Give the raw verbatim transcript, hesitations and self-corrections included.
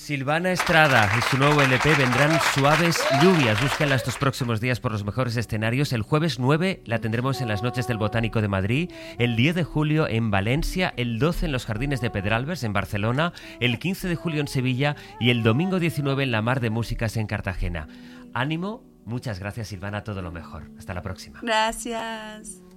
Silvana Estrada y su nuevo L P Vendrán suaves lluvias. Búsquenla estos próximos días por los mejores escenarios. El jueves nueve la tendremos en las Noches del Botánico de Madrid, el diez de julio en Valencia, el doce en los Jardines de Pedralbes en Barcelona, el quince de julio en Sevilla y el domingo diecinueve en la Mar de Músicas en Cartagena. Ánimo, muchas gracias Silvana, todo lo mejor. Hasta la próxima. Gracias.